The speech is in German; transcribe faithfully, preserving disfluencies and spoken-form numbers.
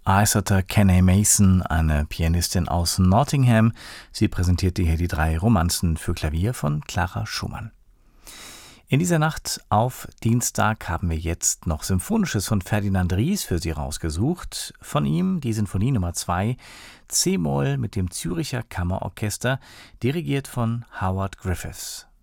Aissata Kenny Mason, eine Pianistin aus Nottingham. Sie präsentierte hier die drei Romanzen für Klavier von Clara Schumann. In dieser Nacht auf Dienstag haben wir jetzt noch Symphonisches von Ferdinand Ries für Sie rausgesucht. Von ihm die Sinfonie Nummer zwei, C-Moll mit dem Zürcher Kammerorchester, dirigiert von Howard Griffiths.